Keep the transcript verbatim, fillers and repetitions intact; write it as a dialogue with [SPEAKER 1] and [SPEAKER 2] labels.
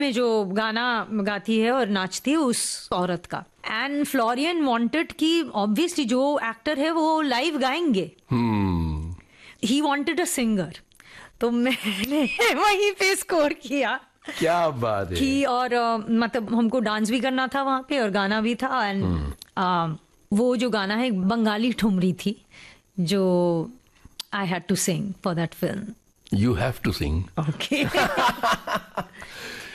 [SPEAKER 1] में जो गाना गाती है और नाचती है उस औरत का। एंड फ्लोरियन वांटेड कि ऑब्वियसली जो एक्टर है वो लाइव गाएंगे, ही वांटेड अ सिंगर, तो मैंने वहीं पे स्कोर किया।
[SPEAKER 2] क्या बात है
[SPEAKER 1] कि और uh, मतलब हमको डांस भी करना था वहां पे और गाना भी था। एंड uh, वो जो गाना है बंगाली ठुमरी थी जो I had to sing for that film.
[SPEAKER 2] You have to sing.
[SPEAKER 1] Okay